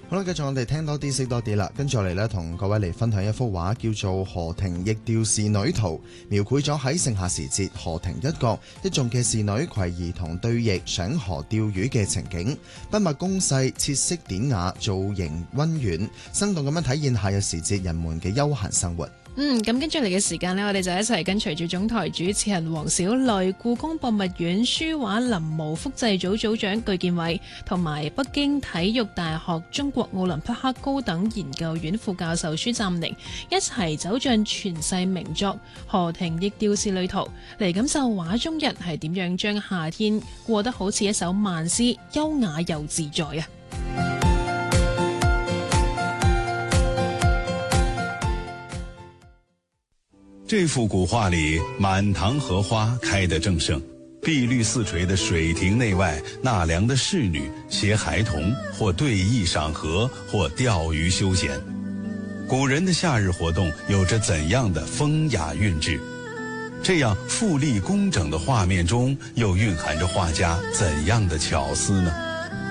好啦，繼續我哋聽多啲識多啲啦，跟住落嚟呢，同各位嚟分享一幅畫，叫做《河亭逆釣仕女圖》，描繪咗喺盛夏時節河亭一角一眾嘅仕女攜兒童對弈上河釣魚嘅情景，筆墨工細，設色典雅，造型溫婉，生動咁樣體現夏日時節人們嘅休閒生活。 咁跟住嚟嘅時間呢，我哋就一齊跟隨住總台主持人黃小蕾、故宮博物院書畫臨摹複製組組長據建偉同埋北京體育大學中國奧林匹克高等研究院副教授舒湛寧一齊走進傳世名作《河亭逆釣仕女圖》，嚟感受畫中人係點樣將夏天過得好似一首慢詩，優雅又自在啊！ 这幅古画里，满堂荷花开得正盛，碧绿四垂的水亭内外，纳凉的侍女携孩童，或对弈赏荷，或钓鱼休闲。古人的夏日活动有着怎样的风雅韵致？这样富丽工整的画面中，又蕴含着画家怎样的巧思呢？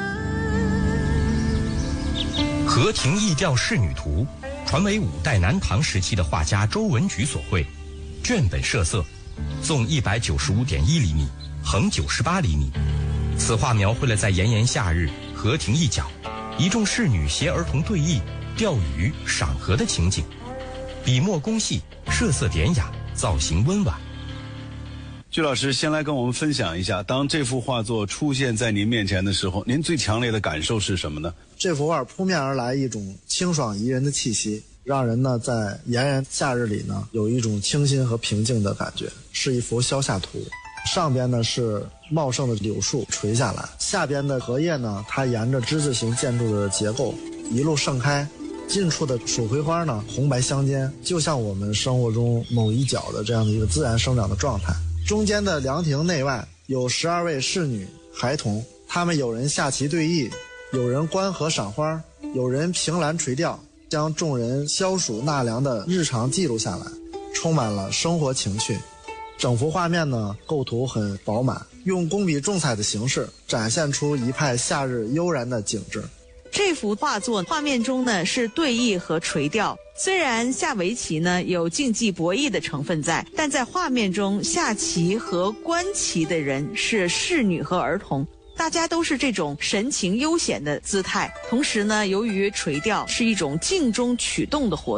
《河亭逸钓仕女图》传为5代南唐时期的画家周文举所绘，卷本设色，纵195.1厘米，横98厘米。此画描绘了在炎炎夏日，河亭一角，一众侍女携儿童对弈、钓鱼、赏荷的情景，笔墨工细，设色典雅，造型温婉。 据老师先来跟我们分享一下，当这幅画作出现在您面前的时候，您最强烈的感受是什么呢？ 这幅画扑面而来一种清爽宜人的气息，让人呢在炎炎夏日里呢有一种清新和平静的感觉，是一幅消夏图。上边呢是茂盛的柳树垂下来，下边的荷叶呢它沿着之字形建筑的结构一路盛开，近处的蜀葵花呢红白相间，就像我们生活中某一角的这样的一个自然生长的状态。中间的凉亭内外有12位侍女孩童，他们有人下棋对弈，有人观荷赏花，有人凭栏垂钓，将众人消暑纳凉的日常记录下来，充满了生活情趣。整幅画面呢构图很饱满，用工笔重彩的形式展现出一派夏日悠然的景致。 这幅画作画面中呢是对弈和垂钓，虽然下围棋呢有竞技博弈的成分在，但在画面中下棋和观棋的人是侍女和儿童，大家都是这种神情悠闲的姿态。同时呢，由于垂钓是一种静中取动的活动，